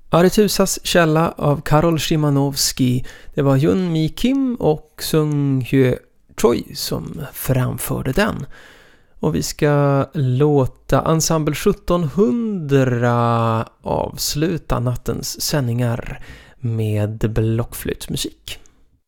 Aretusas källa av Karol Szymanowski. Det var Hyun Mi Kim och Sung Hye Choi som framförde den. Och vi ska låta Ensemble 1700 avsluta nattens sändningar med blockflöjtsmusik.